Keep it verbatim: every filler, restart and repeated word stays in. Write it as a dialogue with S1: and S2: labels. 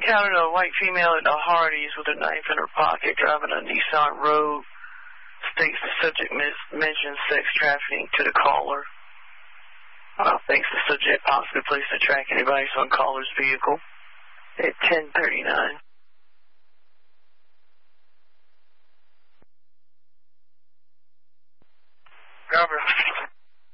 S1: encountered a white female at the Hardee's with a knife in her pocket driving a Nissan Rogue. States the subject mis- mentioned sex trafficking to the caller. Uh, thinks the subject possibly placed a tracking device on caller's vehicle at ten thirty-nine.